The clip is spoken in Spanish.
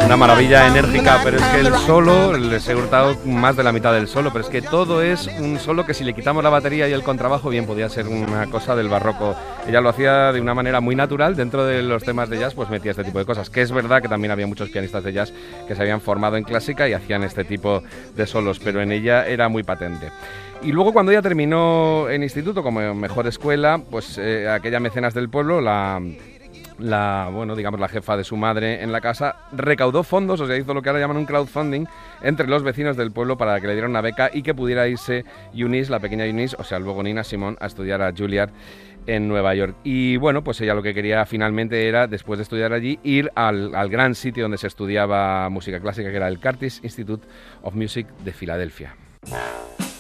Una maravilla enérgica, pero es que el solo, les he hurtado más de la mitad del solo, pero es que todo es un solo que si le quitamos la batería y el contrabajo, bien podía ser una cosa del barroco. Ella lo hacía de una manera muy natural, dentro de los temas de jazz pues metía este tipo de cosas, que es verdad que también había muchos pianistas de jazz que se habían formado en clásica y hacían este tipo de solos, pero en ella era muy patente. Y luego cuando ella terminó en instituto como mejor escuela, pues aquella mecenas del pueblo, la jefa de su madre en la casa, recaudó fondos, o sea, hizo lo que ahora llaman un crowdfunding entre los vecinos del pueblo para que le dieran una beca y que pudiera irse Eunice, la pequeña Eunice, o sea, luego Nina Simone, a estudiar a Juilliard en Nueva York. Y bueno, pues ella lo que quería finalmente era, después de estudiar allí, ir al gran sitio donde se estudiaba música clásica, que era el Curtis Institute of Music de Filadelfia.